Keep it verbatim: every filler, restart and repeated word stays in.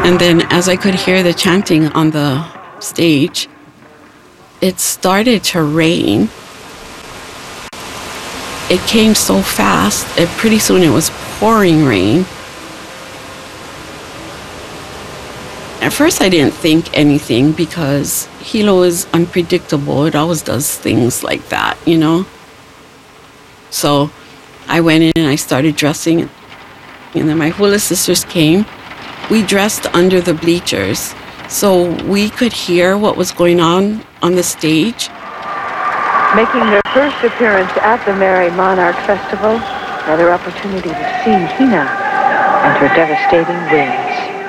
And then as I could hear the chanting on the stage, it started to rain. It came so fast, and pretty soon it was pouring rain. At first I didn't think anything because Hilo is unpredictable. It always does things like that, you know? So I went in and I started dressing, and then my hula sisters came. We dressed under the bleachers so we could hear what was going on on the stage. Making their first appearance at the Merry Monarch Festival, another opportunity to see Hina and her devastating wing.